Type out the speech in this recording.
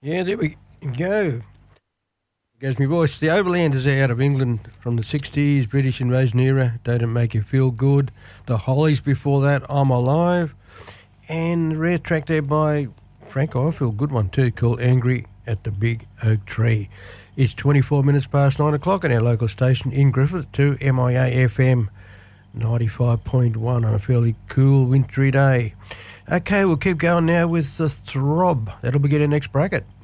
Yeah, there we go. Goes my voice. The Overlanders are out of England from the 60s, British invasion era. Don't Make You Feel Good. The Hollies before that, I'm Alive. And the rare track there by Frank Ifield, good one too, called Angry at the Big Oak Tree. It's 24 minutes past 9 o'clock on our local station in Griffith to MIA FM 95.1 on a fairly cool wintry day. Okay, we'll keep going now with the Throb. That'll begin our next bracket.